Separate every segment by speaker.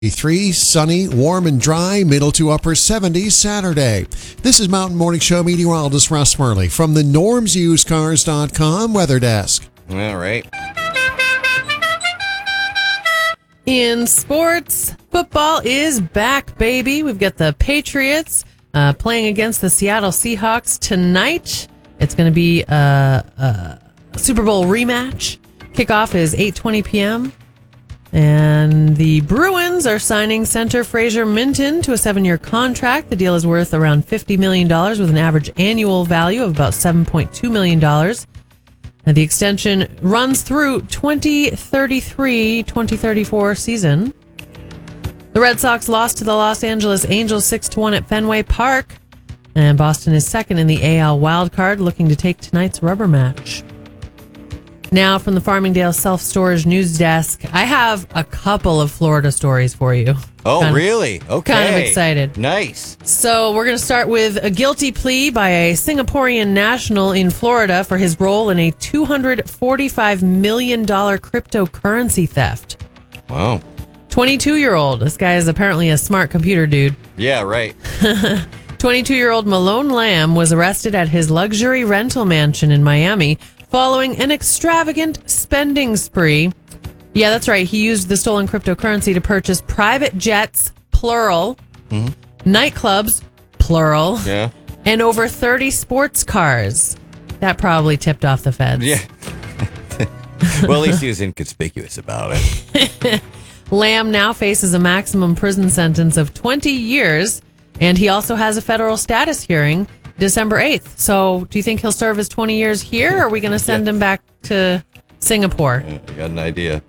Speaker 1: 3, sunny, warm and dry, middle to upper 70s Saturday. This is Mountain Morning Show meteorologist Russ Murley from the normsusedcars.com weather desk.
Speaker 2: All right.
Speaker 3: In sports, football is back, baby. We've got the Patriots playing against the Seattle Seahawks tonight. It's going to be a Super Bowl rematch. Kickoff is 8:20 p.m. And the Bruins are signing center Fraser Minton to a 7-year contract. The deal is worth around $50 million with an average annual value of about $7.2 million. And the extension runs through 2033-2034 season. The Red Sox lost to the Los Angeles Angels 6-1 at Fenway Park. And Boston is second in the AL wildcard, looking to take tonight's rubber match. Now from the Farmingdale Self-Storage News Desk, I have a couple of Florida stories for you.
Speaker 2: Oh, really? Okay.
Speaker 3: Kind of excited.
Speaker 2: Nice.
Speaker 3: So we're going to start with a guilty plea by a Singaporean national in Florida for his role in a $245 million cryptocurrency theft.
Speaker 2: Wow.
Speaker 3: 22-year-old. This guy is apparently a smart computer dude.
Speaker 2: Yeah, right.
Speaker 3: 22-year-old Malone Lamb was arrested at his luxury rental mansion in Miami following an extravagant spending spree. Yeah, that's right. He used the stolen cryptocurrency to purchase private jets, plural, nightclubs, plural, and over 30 sports cars. That probably tipped off the feds.
Speaker 2: Yeah. Well, at least he was inconspicuous about it.
Speaker 3: Lamb now faces a maximum prison sentence of 20 years, and he also has a federal status hearing December 8th. So do you think he'll serve his 20 years here, or are we going to send him back to Singapore?
Speaker 2: I got an idea.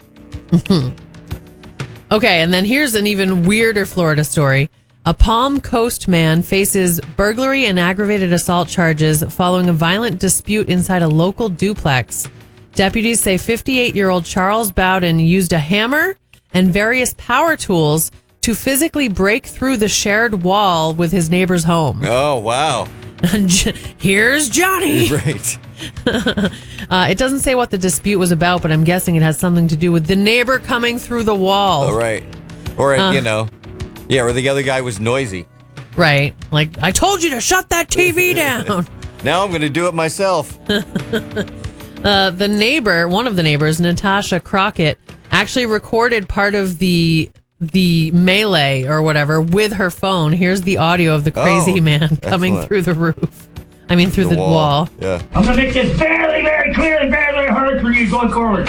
Speaker 3: Okay, and then here's an even weirder Florida story. A Palm Coast man faces burglary and aggravated assault charges following a violent dispute inside a local duplex. Deputies say 58-year-old Charles Bowden used a hammer and various power tools to physically break through the shared wall with his neighbor's home.
Speaker 2: Oh, wow.
Speaker 3: Here's Johnny.
Speaker 2: Right.
Speaker 3: It doesn't say what the dispute was about, but I'm guessing it has something to do with the neighbor coming through the wall.
Speaker 2: Oh, right. Or, or the other guy was noisy.
Speaker 3: Right. Like, I told you to shut that TV down.
Speaker 2: Now I'm going to do it myself.
Speaker 3: The neighbor, one of the neighbors, Natasha Crockett, actually recorded part of the melee or whatever with her phone. Here's the audio of the crazy man coming through the roof. I mean, through the wall.
Speaker 2: Yeah.
Speaker 4: I'm going to make this very, very clear and very, very hard for you going forward.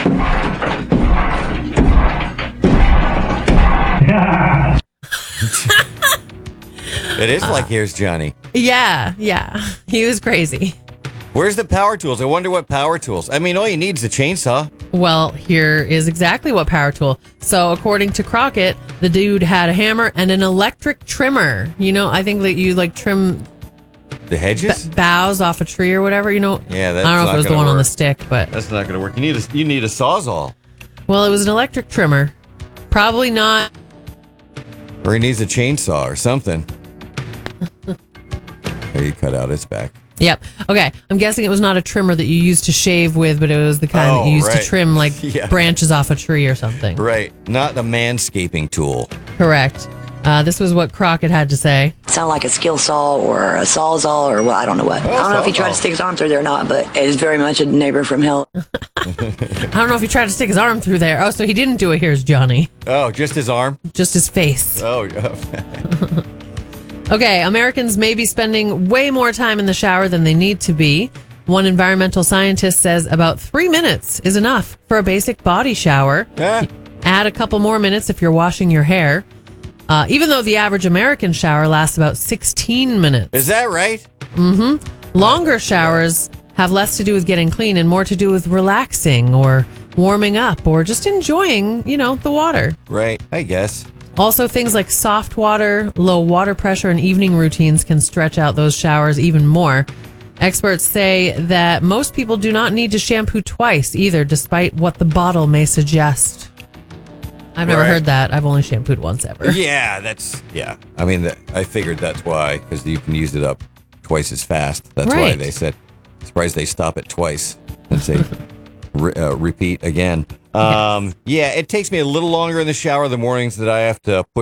Speaker 2: It is like Here's Johnny.
Speaker 3: Yeah. He was crazy.
Speaker 2: Where's the power tools? I wonder what power tools. I mean, all you need is a chainsaw.
Speaker 3: Well, here is exactly what power tool. So, according to Crockett, the dude had a hammer and an electric trimmer. You know, I think that you trim
Speaker 2: the hedges,
Speaker 3: boughs off a tree or whatever. You know.
Speaker 2: Yeah, that's
Speaker 3: I don't know if it was the one on the stick, but
Speaker 2: that's not going to work. You need a sawzall.
Speaker 3: Well, it was an electric trimmer. Probably not.
Speaker 2: Or he needs a chainsaw or something. There, you cut out its back.
Speaker 3: Yep. Okay. I'm guessing it was not a trimmer that you used to shave with, but it was the kind that you used to trim branches off a tree or something.
Speaker 2: Right. Not the manscaping tool.
Speaker 3: Correct. This was what Crockett had to say.
Speaker 5: Sound like a skill saw or a sawzall or I don't know what. I don't know if he tried to stick his arm through there or not, but it is very much a neighbor from hell.
Speaker 3: I don't know if he tried to stick his arm through there. Oh, so he didn't do it. Here's Johnny.
Speaker 2: Oh, just his arm?
Speaker 3: Just his face.
Speaker 2: Oh, yeah.
Speaker 3: Okay, Americans may be spending way more time in the shower than they need to be. One environmental scientist says about 3 minutes is enough for a basic body shower. Add a couple more minutes if you're washing your hair. Even though the average American shower lasts about 16 minutes.
Speaker 2: Is that right?
Speaker 3: Mm-hmm. Longer showers have less to do with getting clean and more to do with relaxing or warming up or just enjoying, the water.
Speaker 2: Right, I guess.
Speaker 3: Also, things like soft water, low water pressure, and evening routines can stretch out those showers even more. Experts say that most people do not need to shampoo twice either, despite what the bottle may suggest. I've never heard that. I've only shampooed once ever.
Speaker 2: Yeah, I mean, I figured that's why, because you can use it up twice as fast. That's why they said, surprised they stop it twice and say, repeat again. Yeah, it takes me a little longer in the shower the mornings that I have to push